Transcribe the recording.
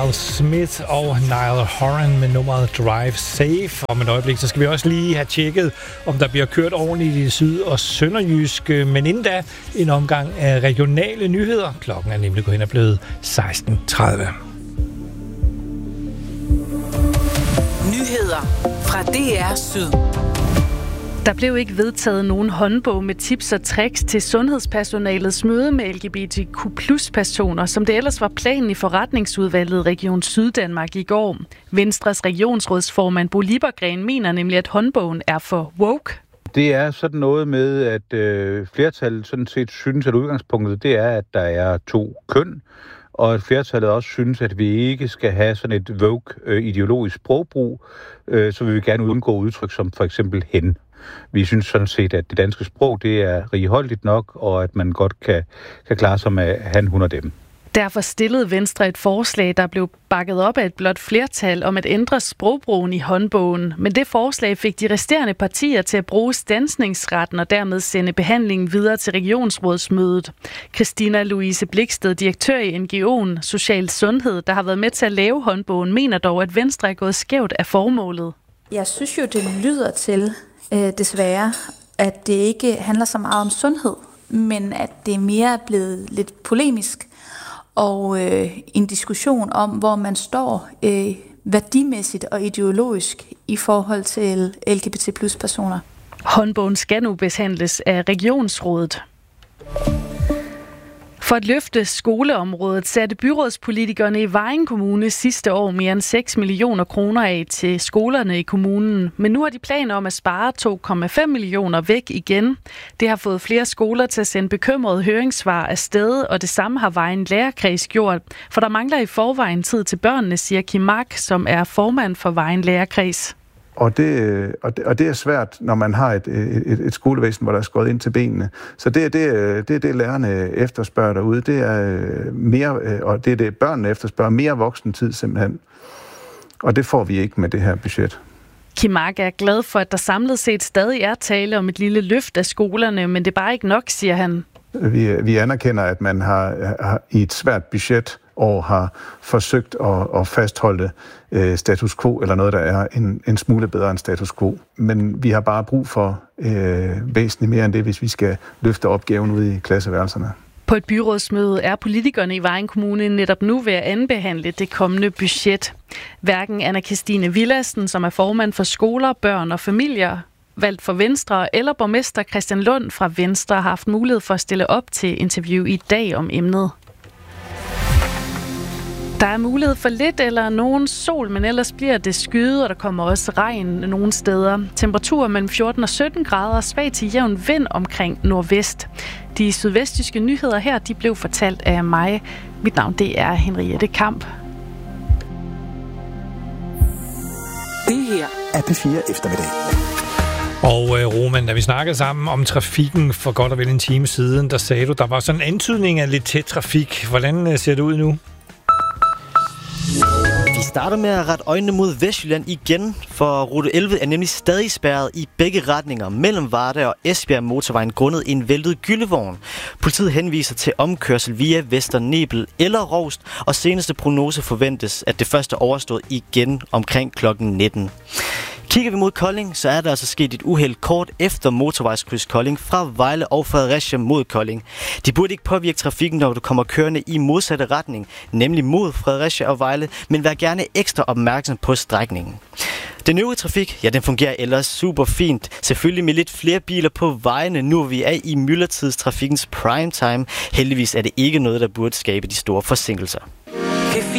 Miles Smith og Niall Horan med nummeret Drive Safe. Om et øjeblik, så skal vi også lige have tjekket, om der bliver kørt ordentligt i syd- og sønderjyske. Men inden da, en omgang af regionale nyheder. Klokken er nemlig gået hen og blevet 16:30. Nyheder fra DR Syd. Der blev ikke vedtaget nogen håndbog med tips og tricks til sundhedspersonalets møde med LGBTQ+-personer, som det ellers var planen i forretningsudvalget Region Syddanmark i går. Venstres regionsrådsformand Bo Liebergren mener nemlig, at håndbogen er for woke. Det er sådan noget med, at flertallet sådan set synes, at udgangspunktet det er, at der er 2 køn, og at flertallet også synes, at vi ikke skal have sådan et woke-ideologisk sprogbrug, så vil vi gerne undgå udtryk som for eksempel hen. Vi synes sådan set, at det danske sprog det er righoldigt nok, og at man godt kan klare sig med han, hun og dem. Derfor stillede Venstre et forslag, der blev bakket op af et blot flertal om at ændre sprogbrugen i håndbogen. Men det forslag fik de resterende partier til at bruge standsningsretten og dermed sende behandlingen videre til regionsrådsmødet. Christina Louise Bliksted, direktør i NGO'en Social Sundhed, der har været med til at lave håndbogen, mener dog, at Venstre er gået skævt af formålet. Jeg synes jo, det lyder til, desværre, at det ikke handler så meget om sundhed, men at det er mere blevet lidt polemisk og en diskussion om, hvor man står værdimæssigt og ideologisk i forhold til LGBT+-personer. Håndbogen skal nu behandles af regionsrådet. For at løfte skoleområdet satte byrådspolitikerne i Vejen Kommune sidste år mere end 6 millioner kroner af til skolerne i kommunen. Men nu har de planer om at spare 2,5 millioner væk igen. Det har fået flere skoler til at sende bekymrede høringssvar afsted, og det samme har Vejen Lærerkreds gjort. For der mangler i forvejen tid til børnene, siger Kim Mark, som er formand for Vejen Lærerkreds. Og det er svært, når man har et skolevæsen, hvor der er skåret ind til benene. Så det er det, lærerne efterspørger derude. Det er mere, og det er det, børnene efterspørger, mere voksentid simpelthen. Og det får vi ikke med det her budget. Kim Mark er glad for, at der samlet set stadig er tale om et lille løft af skolerne, men det er bare ikke nok, siger han. Vi anerkender, at man har i et svært budget og har forsøgt at fastholde status quo, eller noget, der er en smule bedre end status quo. Men vi har bare brug for væsentligt mere end det, hvis vi skal løfte opgaven ud i klasseværelserne. På et byrådsmøde er politikerne i Vejen Kommune netop nu ved at anbehandle det kommende budget. Hverken Anna-Kristine Villadsen, som er formand for skoler, børn og familier, valgt for Venstre, eller borgmester Christian Lund fra Venstre har haft mulighed for at stille op til interview i dag om emnet. Der er mulighed for lidt eller nogen sol, men ellers bliver det skyet, og der kommer også regn nogle steder. Temperaturer mellem 14 og 17 grader og svag til jævn vind omkring nordvest. De sydvestiske nyheder her, de blev fortalt af mig. Mit navn, det er Henriette Kamp. Det her er P4 Eftermiddag. Og Roman, da vi snakkede sammen om trafikken for godt og vel en time siden, der sagde du, der var sådan en antydning af lidt tæt trafik. Hvordan ser det ud nu? Vi starter med at rette øjnene mod Vestjylland igen, for rute 11 er nemlig stadig spærret i begge retninger mellem Varde og Esbjerg motorvejen grundet en væltet gyllevogn. Politiet henviser til omkørsel via Vester Nebel eller Rovst, og seneste prognose forventes, at det første er overstået igen omkring klokken 19. Kigger vi mod Kolding, så er der altså sket et uheld kort efter motorvejskryds Kolding fra Vejle og Fredericia mod Kolding. Det burde ikke påvirke trafikken, når du kommer kørende i modsatte retning, nemlig mod Fredericia og Vejle, men vær gerne ekstra opmærksom på strækningen. Den øvrige trafik, ja, den fungerer ellers super fint. Selvfølgelig med lidt flere biler på vejene, nu vi er i myldretidstrafikkens primetime. Heldigvis er det ikke noget, der burde skabe de store forsinkelser.